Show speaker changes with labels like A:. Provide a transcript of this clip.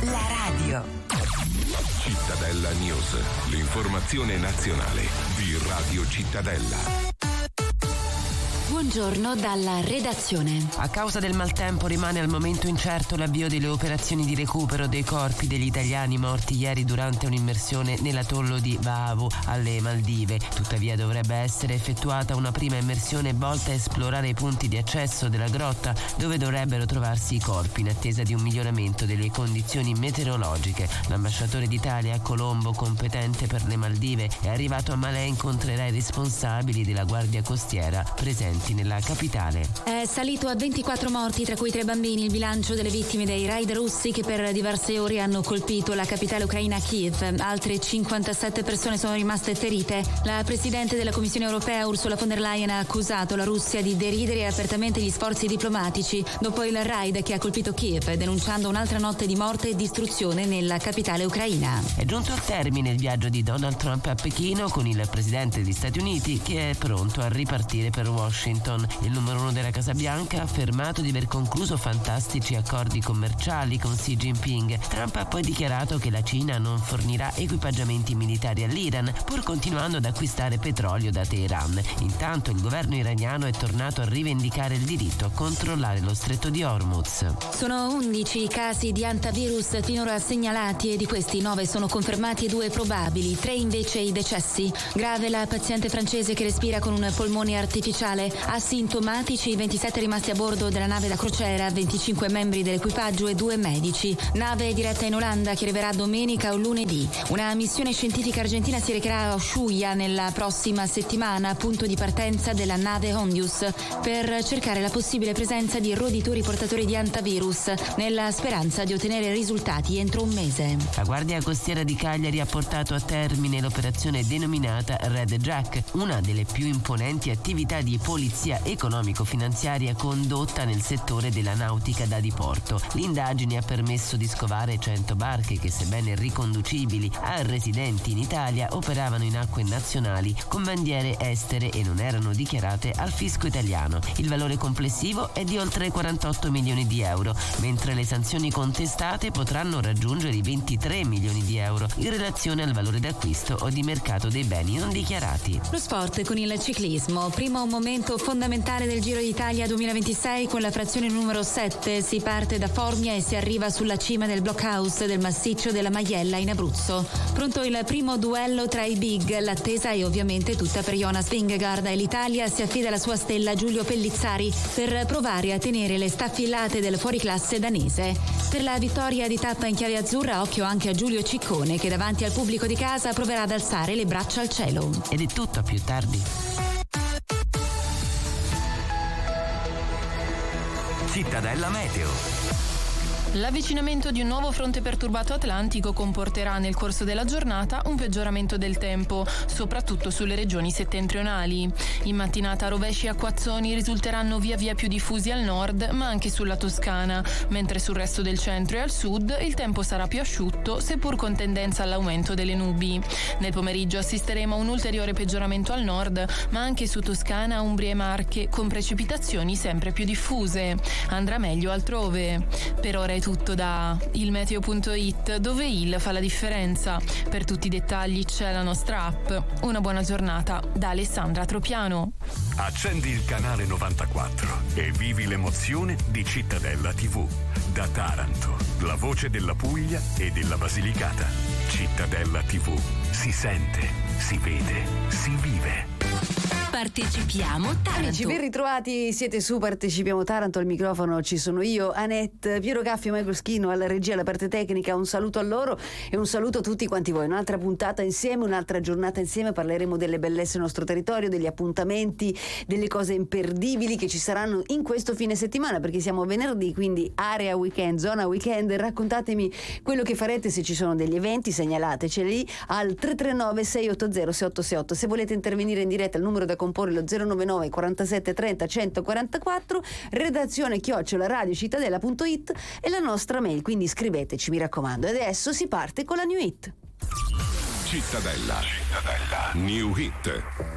A: La radio.
B: Cittadella News, l'informazione nazionale di Radio Cittadella.
C: Buongiorno dalla redazione.
D: A causa del maltempo rimane al momento incerto l'avvio delle operazioni di recupero dei corpi degli italiani morti ieri durante un'immersione nell'atollo di Vaavo alle Maldive. Tuttavia dovrebbe essere effettuata una prima immersione volta a esplorare i punti di accesso della grotta dove dovrebbero trovarsi i corpi in attesa di un miglioramento delle condizioni meteorologiche. L'ambasciatore d'Italia a Colombo, competente per le Maldive, è arrivato a Malé e incontrerà i responsabili della Guardia Costiera presenti nella capitale.
C: È salito a 24 morti, tra cui 3 bambini, il bilancio delle vittime dei raid russi che per diverse ore hanno colpito la capitale ucraina Kiev. Altre 57 persone sono rimaste ferite. La presidente della Commissione europea Ursula von der Leyen ha accusato la Russia di deridere apertamente gli sforzi diplomatici dopo il raid che ha colpito Kiev, denunciando un'altra notte di morte e distruzione nella capitale ucraina.
D: È giunto al termine il viaggio di Donald Trump a Pechino con il presidente degli Stati Uniti che è pronto a ripartire per Washington. Il numero 1 della Casa Bianca ha affermato di aver concluso fantastici accordi commerciali con Xi Jinping. Trump ha poi dichiarato che la Cina non fornirà equipaggiamenti militari all'Iran, pur continuando ad acquistare petrolio da Teheran. Intanto il governo iraniano è tornato a rivendicare il diritto a controllare lo stretto di Hormuz.
C: Sono 11 i casi di antivirus finora segnalati e di questi 9 sono confermati e 2 probabili, 3 invece i decessi. Grave la paziente francese che respira con un polmone artificiale. Asintomatici i 27 rimasti a bordo della nave da crociera, 25 membri dell'equipaggio e 2 medici. Nave diretta in Olanda che arriverà domenica o lunedì. Una missione scientifica argentina si recherà a Ushuaia nella prossima settimana, punto di partenza della nave Hondius, per cercare la possibile presenza di roditori portatori di antivirus, nella speranza di ottenere risultati entro un mese.
D: La Guardia Costiera di Cagliari ha portato a termine l'operazione denominata Red Jack, una delle più imponenti attività di polizia economico-finanziaria condotta nel settore della nautica da diporto. L'indagine ha permesso di scovare 100 barche che, sebbene riconducibili a residenti in Italia, operavano in acque nazionali con bandiere estere e non erano dichiarate al fisco italiano. Il valore complessivo è di oltre 48 milioni di euro, mentre le sanzioni contestate potranno raggiungere i 23 milioni di euro in relazione al valore d'acquisto o di mercato dei beni non dichiarati.
C: Lo sport con il ciclismo, primo momento fondamentale del Giro d'Italia 2026 con la frazione numero 7. Si parte da Formia e si arriva sulla cima del blockhouse del massiccio della Maiella in Abruzzo. Pronto il primo duello tra i big, l'attesa è ovviamente tutta per Jonas Vingegaard e l'Italia si affida alla sua stella Giulio Pellizzari per provare a tenere le staffilate del fuoriclasse danese. Per la vittoria di tappa in chiave azzurra occhio anche a Giulio Ciccone che davanti al pubblico di casa proverà ad alzare le braccia al cielo.
D: Ed è tutto, a più tardi.
A: Cittadella Meteo.
E: L'avvicinamento di un nuovo fronte perturbato atlantico comporterà nel corso della giornata un peggioramento del tempo, soprattutto sulle regioni settentrionali. In mattinata rovesci e acquazzoni risulteranno via via più diffusi al nord, ma anche sulla Toscana, mentre sul resto del centro e al sud il tempo sarà più asciutto, seppur con tendenza all'aumento delle nubi. Nel pomeriggio assisteremo a un ulteriore peggioramento al nord, ma anche su Toscana, Umbria e Marche, con precipitazioni sempre più diffuse. Andrà meglio altrove. Per ora è tutto da ilmeteo.it, dove il fa la differenza. Per tutti i dettagli c'è la nostra app. Una buona giornata da Alessandra Tropiano.
B: Accendi il canale 94 e vivi l'emozione di Cittadella TV. Da Taranto, la voce della Puglia e della Basilicata. Cittadella TV. Si sente, si vede, si vive.
C: Partecipiamo Taranto.
F: Amici, ben ritrovati, siete su Partecipiamo Taranto, al microfono ci sono io, Annette, Piero Gaffi e Michael Schino alla regia, alla parte tecnica. Un saluto a loro e un saluto a tutti quanti voi. Un'altra puntata insieme, un'altra giornata insieme, parleremo delle bellezze del nostro territorio, degli appuntamenti, delle cose imperdibili che ci saranno in questo fine settimana, perché siamo venerdì, quindi area weekend, zona weekend. Raccontatemi quello che farete, se ci sono degli eventi segnalateceli al 339 680 6868. Se volete intervenire in diretta, il numero da comporre lo 099 47 30 144, redazione @radiocittadella.it e la nostra mail, quindi scriveteci, mi raccomando. E adesso si parte con la New Hit.
B: Cittadella New Hit.